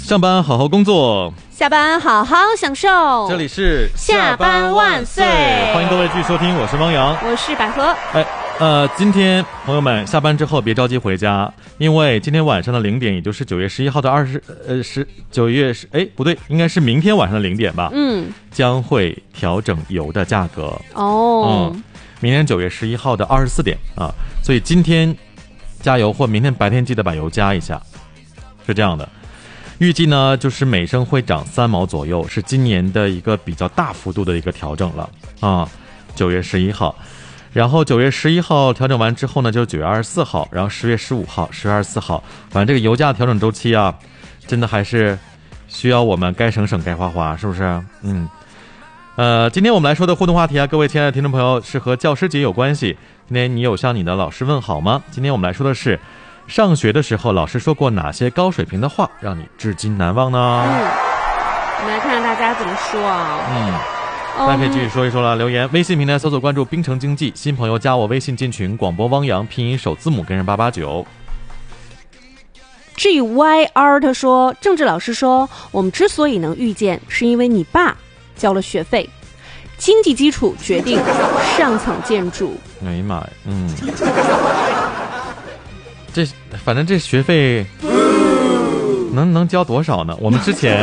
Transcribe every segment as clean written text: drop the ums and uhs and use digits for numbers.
上班好好工作， 下班好好享受。 这里是下班万岁， 欢迎各位继续收听，我是汪洋， 我是百合。 今天朋友们下班之后别着急回家，因为今天晚上的0点，也就是9月11号的不对，应该是明天晚上的0点吧。将会调整油的价格哦。明天9月11号的24点啊，所以今天加油或明天白天记得把油加一下，是这样的。预计呢，就是每升会涨3毛左右，是今年的一个比较大幅度的一个调整了啊。9月11号，然后9月11号调整完之后呢，就是9月24号，然后10月15号、10月24号，反正这个油价调整周期啊，真的还是需要我们该省省该花花，是不是？今天我们来说的互动话题啊，各位亲爱的听众朋友，是和教师节有关系。今天你有向你的老师问好吗？今天我们来说的是上学的时候老师说过哪些高水平的话让你至今难忘呢？ 我们来看看大家怎么说啊。 大家可以继续说一说了，留言微信平台搜索关注冰城经济，新朋友加我微信进群，广播汪洋拼音首字母跟上889。 GYR 他说，政治老师说我们之所以能遇见，是因为你爸交了学费，经济基础决定上层建筑。 哎呀妈呀，反正这学费能交多少呢？我们之前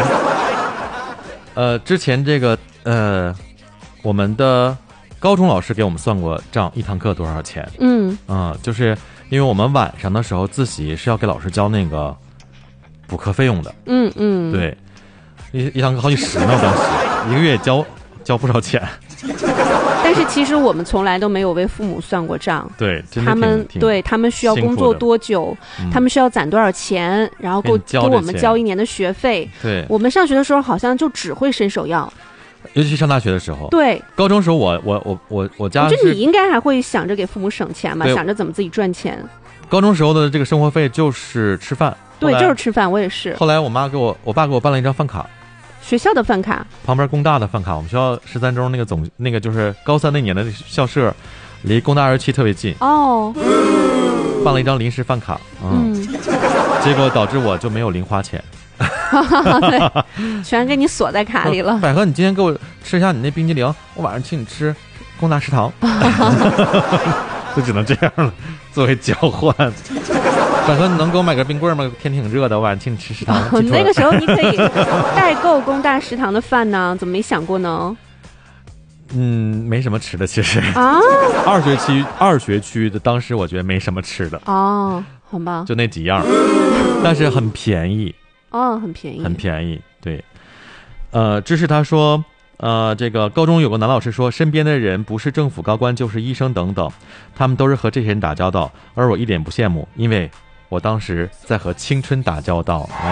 这个我们的高中老师给我们算过账，一堂课多少钱？就是因为我们晚上的时候自习是要给老师交那个补课费用的。对，一堂课好几十呢，当时一个月交不少钱。 但是其实我们从来都没有为父母算过账。 对，真的他们需要工作多久，他们需要攒多少钱，然后给我们交1年的学费。 对， 我们上学的时候好像就只会伸手要， 尤其上大学的时候。对，高中时候我家， 我觉得你应该还会想着给父母省钱吧，想着怎么自己赚钱。 高中时候的这个生活费就是吃饭。 对，就是吃饭，我也是。 后来我爸给我办了一张饭卡。 学校的饭卡， 旁边工大的饭卡，我们学校13中那个就是高3那年的校舍，离工大27特别近哦，办了一张临时饭卡，结果导致我就没有零花钱， 对，全给你锁在卡里了。 百合，你今天给我吃一下你那冰激凌，我晚上请你吃工大食堂，就只能这样了，作为交换。百合，你能给我买个冰棍吗？天挺热的，我晚上请你吃食堂。 那个时候你可以代购工大食堂的饭呢，怎么没想过呢？ 没什么吃的，其实啊，二学区的，当时我觉得没什么吃的哦，好吧， 就那几样，但是很便宜哦，很便宜， 对。知识他说，这个高中有个男老师说，身边的人不是政府高官就是医生等等，他们都是和这些人打交道，而我一点不羡慕，因为我当时在和青春打交道。哎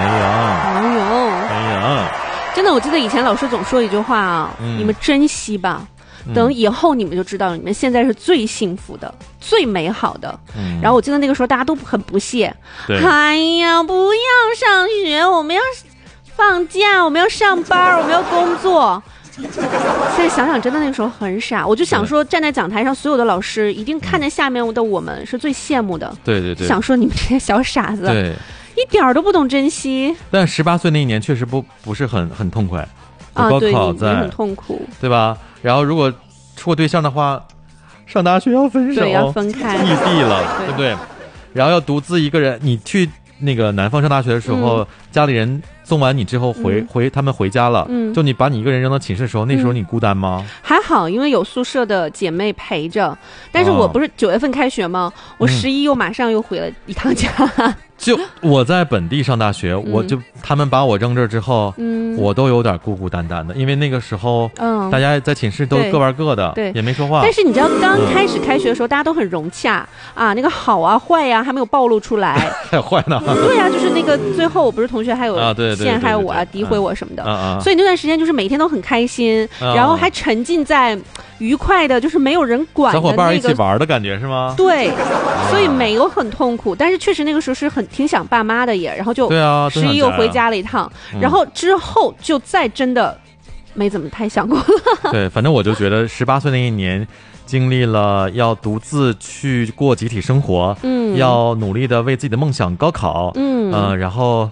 呀， 真的，我记得以前老师总说一句话啊，你们珍惜吧，等以后你们就知道，你们现在是最幸福的、最美好的。然后我记得那个时候大家都很不屑，哎呀，不要上学，我们要放假，我们要上班，我们要工作。现在想想，真的那个时候很傻。我就想说，站在讲台上，所有的老师一定看见下面的我们是最羡慕的。对，想说你们这些小傻子，对，一点都不懂珍惜。 但18岁那一年确实不是很痛快啊，高考在很痛苦， 对吧？然后如果处过对象的话，上大学要分手， 对，要分开， 异地了，对不对？然后要独自一个人，你去那个南方上大学的时候，家里人送完你之后他们回家了，就你把你一个人扔到寝室的时候，那时候你孤单吗？ 还好，因为有宿舍的姐妹陪着。但是我不是9月份开学吗？我11马上又回了一趟家。 就我在本地上大学，我就他们把我扔这之后，我都有点孤孤单单的，因为那个时候，大家在寝室都各玩各的，对，也没说话。 但是你知道，刚开始开学的时候，大家都很融洽啊，那个好啊坏呀还没有暴露出来。 还有坏呢？ 对啊，就是那个最后我不是同学还有陷害我啊、诋毁我什么的，所以那段时间就是每天都很开心，然后还沉浸在愉快的，就是没有人管的小伙伴一起玩的感觉是吗？ 对，所以没有很痛苦，但是确实那个时候是挺想爸妈的也，然后就11又回家了一趟，然后之后就再真的没怎么太想过了。 对，反正我就觉得18岁那一年经历了要独自去过集体生活，要努力的为自己的梦想高考，然后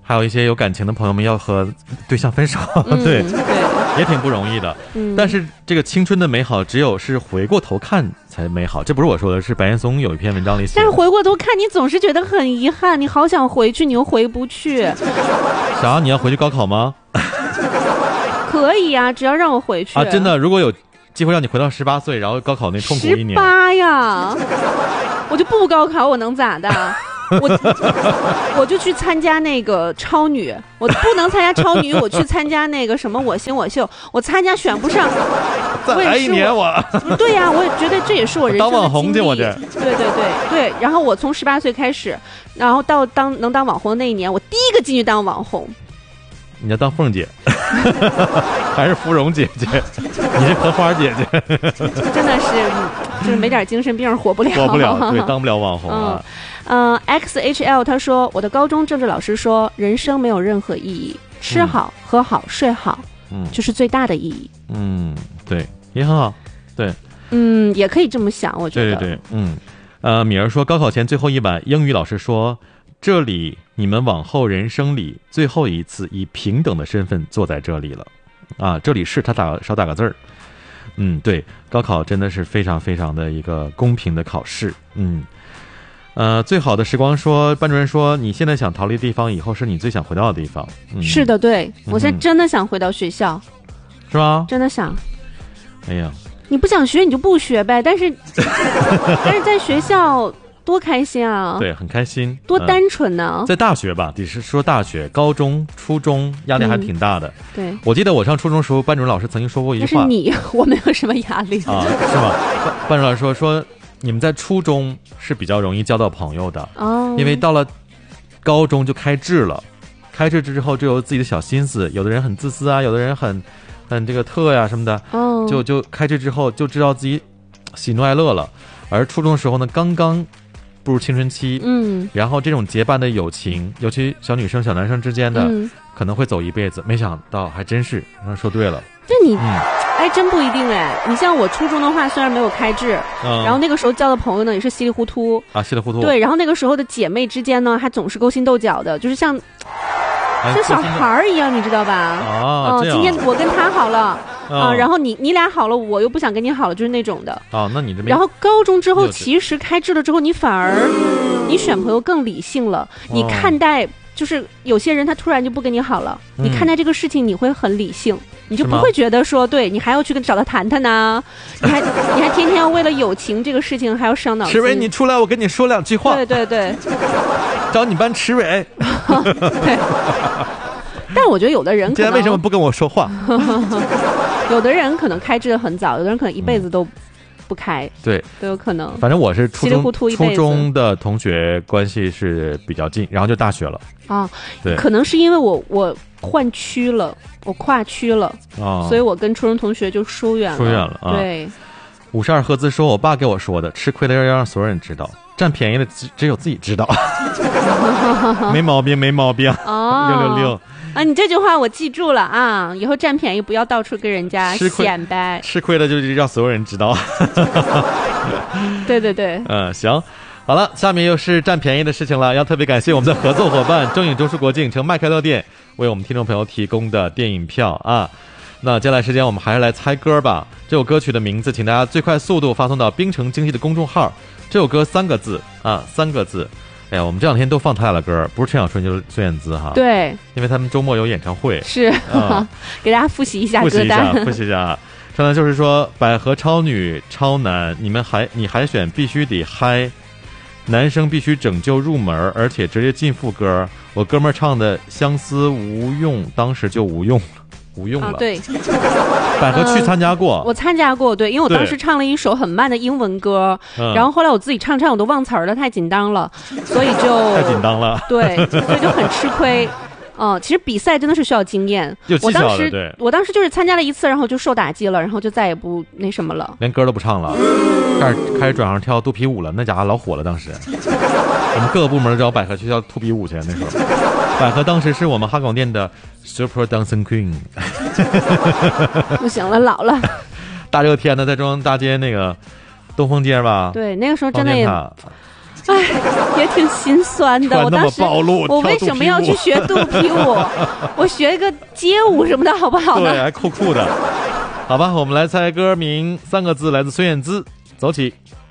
还有一些有感情的朋友们要和对象分手，对，也挺不容易的。但是这个青春的美好，只有是回过头看才美好。这不是我说的，是白岩松有一篇文章里写的。 但是回过头看，你总是觉得很遗憾，你好想回去，你又回不去。 啥？你要回去高考吗？ 可以啊，只要让我回去啊！真的，如果有机会让你回到18岁，然后高考那痛苦一年 ，18呀，我就不高考，我能咋的？我就去参加那个超女，我不能参加超女，我去参加那个什么我型我秀，我参加选不上， 再来一年我。 对呀，我也觉得这也是我人生的当网红去，我这。 对，然后我从18岁开始，然后到能当网红的那一年，我第一个进去当网红。 你要当凤姐还是芙蓉姐姐？你是荷花姐姐。 真的是就是没点精神病活不了， 对，当不了网红啊。 XHL 他说，我的高中政治老师说，人生没有任何意义，吃好喝好睡好就是最大的意义。 对，也很好。对， 也可以这么想，我觉得。 对，米儿说，高考前最后一晚，英语老师说，这里你们往后人生里最后一次以平等的身份坐在这里了啊！这里是他少打个字儿。对，高考真的是非常非常的一个公平的考试。最好的时光说，班主任说，你现在想逃离的地方，以后是你最想回到的地方。 是的，对，我现在真的想回到学校。 是吗？ 真的想。 哎呀， 你不想学你就不学呗，但是在学校多开心啊！ 对，很开心， 多单纯呢。 在大学吧，得是说大学、高中、初中压力还挺大的。 对， 我记得我上初中时候，班主任老师曾经说过一句话。 是你，我没有什么压力啊？是吗？班主任老师说你们在初中是比较容易交到朋友的因为到了高中就开智了，开智之后就有自己的小心思，有的人很自私啊，有的人很这个特呀什么的，就开智之后就知道自己喜怒哀乐了。而初中的时候呢，刚刚步入青春期，然后这种结伴的友情，尤其小女生小男生之间的，可能会走一辈子。没想到还真是，说对了。 这你真不一定哎。你像我初中的话，虽然没有开智，然后那个时候交的朋友呢也是稀里糊涂啊，稀里糊涂。 对，然后那个时候的姐妹之间呢，还总是勾心斗角的，就是像小孩一样，你知道吧？今天我跟他好了然后你俩好了，我又不想跟你好了，就是那种的。 那你这边。 然后高中之后，其实开智了之后，你反而你选朋友更理性了，你看待。就是有些人他突然就不跟你好了，你看待这个事情你会很理性，你就不会觉得说对你还要去找他谈谈呢，你还天天要为了友情这个事情还要伤脑筋。 池伟，你出来，我跟你说2句话。 对， 找你班池伟。 对。但我觉得有的人今天为什么不跟我说话？ 有的人可能开智的很早，有的人可能一辈子都不开， 对， 都有可能。 反正我是初中的同学关系是比较近，然后就大学了对， 可能是因为我换区了，我跨区了所以我跟初中同学就疏远了。对 ，52赫兹说，我爸给我说的，吃亏的要让所有人知道，占便宜的只有自己知道。没毛病666 你这句话我记住了啊！以后占便宜不要到处跟人家显摆， 吃亏的就让所有人知道。 对， 行，好了，下面又是占便宜的事情了。要特别感谢我们的合作伙伴中影中枢国际影城麦开乐店为我们听众朋友提供的电影票啊。那接下来时间我们还是来猜歌吧。这首歌曲的名字请大家最快速度发送到冰城经济的公众号。这首歌3个字3个字。哎呀，我们这2天都放他俩的歌，不是陈小春就是孙燕姿哈。 对， 因为他们周末有演唱会。 是，给大家复习一下歌单。 复习一下。刚才就是说，百合超女超男，你海选必须得嗨，男生必须拯救入门，而且直接进副歌。我哥们儿唱的相思无用，当时就无用了。 对， 百合去参加过， 我参加过，对，因为我当时唱了一首很慢的英文歌，然后后来我自己唱我都忘词儿了，太紧张了，所以就太紧张了， 对，所以就很吃亏。其实比赛真的是需要经验。我当时就是参加了一次，然后就受打击了，然后就再也不那什么了， 连歌都不唱了，开始转行跳肚皮舞了，那家伙老火了。当时我们各个部门找百合去跳肚皮舞去，那时候百合当时是我们哈广店的 Super Dancing Queen。 不行了，老了。 大热天的在中央大街那个东风街吧， 对，那个时候真的也哎，也挺心酸的。我当时我为什么要去学肚皮舞？我学一个街舞什么的好不好呢？ 对，还酷酷的。好吧，我们来猜歌名，3个字，来自孙燕姿，走起。